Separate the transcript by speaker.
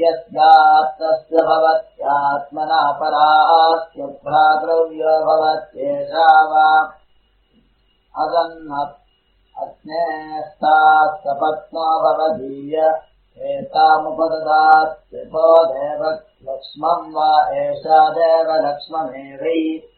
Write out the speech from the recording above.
Speaker 1: यस्यात्तस्य भवत्यात्मना परास्य भ्रातृव्यो भवत्येषा वा अग्नेस्तात् सपत्नो भवदीय एतामुपददात् देव लक्ष्मम् वा एषा देवलक्ष्ममेवै